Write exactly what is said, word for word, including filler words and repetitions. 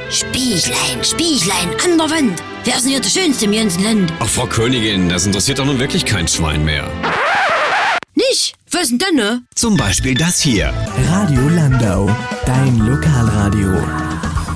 Spieglein, Spieglein an der Wand. Wer ist denn hier der Schönste im ganzen Land? Ach, Frau Königin, das interessiert doch nun wirklich kein Schwein mehr. Nicht? Was ist denn dann, ne? Zum Beispiel das hier. Radio Landau, dein Lokalradio.